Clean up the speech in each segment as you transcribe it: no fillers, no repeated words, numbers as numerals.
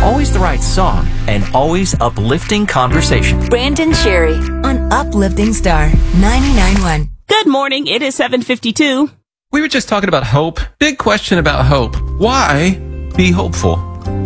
always the right song and always uplifting conversation. Brandon Sherry on Uplifting Star 99.1. Good morning. It is 7:52. We were just talking about hope. Big question about hope. Why be hopeful?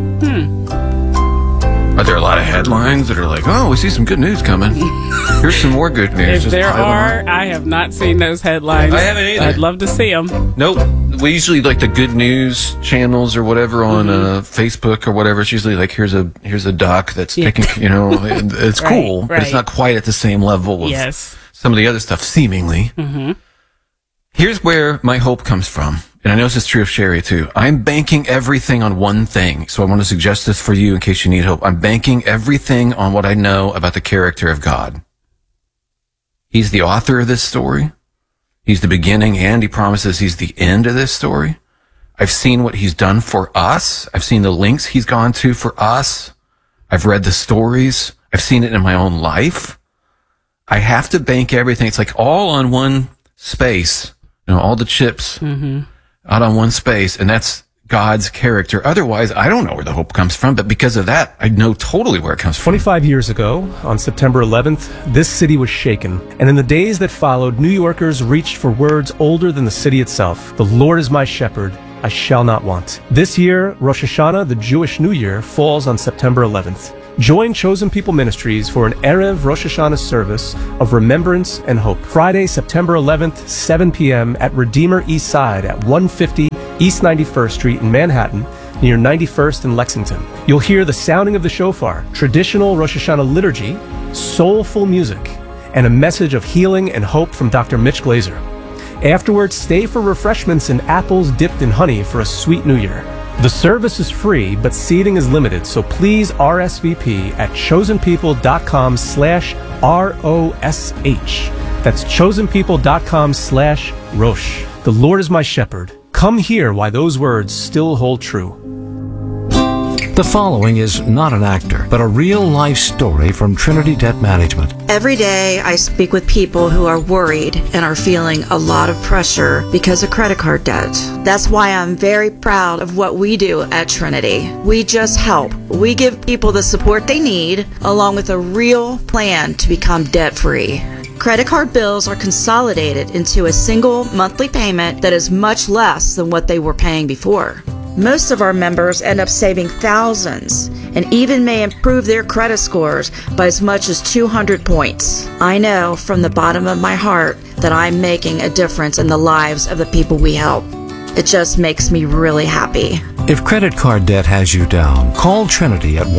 Are there a lot of headlines that are like, oh, we see some good news coming? Here's some more good news. If there are, I have not seen those headlines. I haven't either. I'd love to see them. Nope. We usually like the good news channels or whatever on Facebook or whatever. It's usually like, here's a doc that's taking, it's cool, but it's not quite at the same level of some of the other stuff, seemingly. Mm-hmm. Here's where my hope comes from. And I know this is true of Sherry too. I'm banking everything on one thing. So I want to suggest this for you in case you need hope. I'm banking everything on what I know about the character of God. He's the author of this story. He's the beginning, and he promises he's the end of this story. I've seen what he's done for us. I've seen the links he's gone to for us. I've read the stories. I've seen it in my own life. I have to bank everything. It's like all on one space, all the chips. Out on one space, and that's God's character. Otherwise, I don't know where the hope comes from, but because of that, I know totally where it comes from. 25 years ago, on September 11th, this city was shaken. And in the days that followed, New Yorkers reached for words older than the city itself. The Lord is my shepherd, I shall not want. This year, Rosh Hashanah, the Jewish New Year, falls on September 11th. Join Chosen People Ministries for an Erev Rosh Hashanah service of remembrance and hope. Friday, September 11th, 7 p.m. at Redeemer East Side at 150 East 91st Street in Manhattan, near 91st and Lexington. You'll hear the sounding of the shofar, traditional Rosh Hashanah liturgy, soulful music, and a message of healing and hope from Dr. Mitch Glazer. Afterwards, stay for refreshments and apples dipped in honey for a sweet New Year. The service is free, but seating is limited, so please RSVP at chosenpeople.com/ROSH. That's chosenpeople.com/Rosh. The Lord is my shepherd. Come hear why those words still hold true. The following is not an actor, but a real-life story from Trinity Debt Management. Every day I speak with people who are worried and are feeling a lot of pressure because of credit card debt. That's why I'm very proud of what we do at Trinity. We just help. We give people the support they need, along with a real plan to become debt-free. Credit card bills are consolidated into a single monthly payment that is much less than what they were paying before. Most of our members end up saving thousands and even may improve their credit scores by as much as 200 points. I know from the bottom of my heart that I'm making a difference in the lives of the people we help. It just makes me really happy. If credit card debt has you down, call Trinity at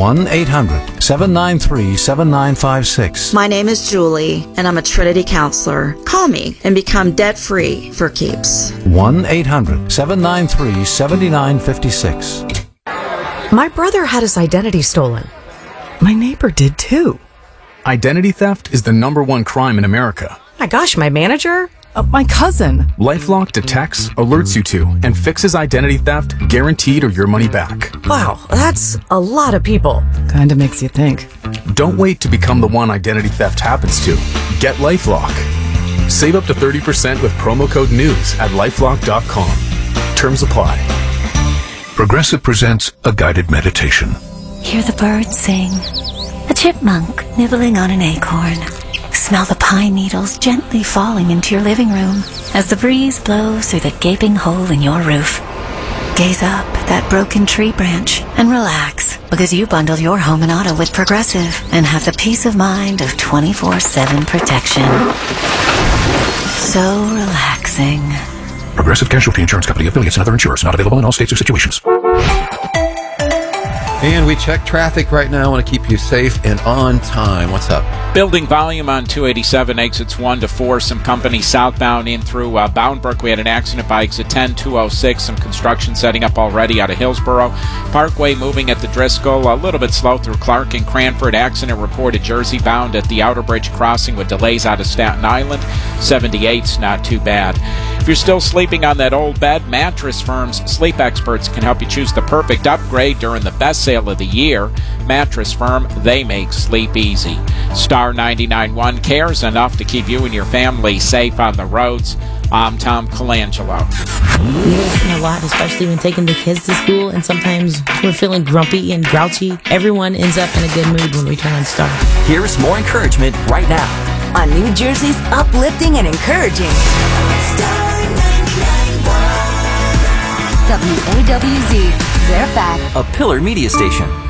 1-800-793-7956. My name is Julie, and I'm a Trinity counselor. Call me and become debt-free for keeps. 1-800-793-7956. My brother had his identity stolen. My neighbor did too. Identity theft is the #1 crime in America. My gosh, my manager? My cousin. LifeLock detects, alerts you to, and fixes identity theft, guaranteed or your money back. Wow, that's a lot of people. Kinda makes you think. Don't wait to become the one identity theft happens to. Get LifeLock. Save up to 30% with promo code NEWS at lifelock.com. Terms apply. Progressive presents a guided meditation. Hear the birds sing. A chipmunk nibbling on an acorn. Smell the pine needles gently falling into your living room as the breeze blows through the gaping hole in your roof. Gaze up at that broken tree branch and relax, because you bundle your home and auto with Progressive and have the peace of mind of 24/7 protection. So relaxing. Progressive Casualty Insurance Company, affiliates, and other insurers. Not available in all states or situations. And we check traffic right now. I want to keep you safe and on time. What's up? Building volume on 287, exits 1 to 4. Some company southbound in through Boundbrook. We had an accident by exit 10, 206. Some construction setting up already out of Hillsborough. Parkway moving at the Driscoll. A little bit slow through Clark and Cranford. Accident reported Jersey bound at the Outer Bridge crossing with delays out of Staten Island. 78's not too bad. If you're still sleeping on that old bed, Mattress Firm's sleep experts can help you choose the perfect upgrade during the best sale of the year. Mattress Firm, they make sleep easy. Star 99.1 cares enough to keep you and your family safe on the roads. I'm Tom Colangelo. We listen a lot, especially when taking the kids to school, and sometimes we're feeling grumpy and grouchy. Everyone ends up in a good mood when we turn on Star. Here's more encouragement right now on New Jersey's uplifting and encouraging Star 99.1 WAWZ, Fairfax, a Pillar Media station.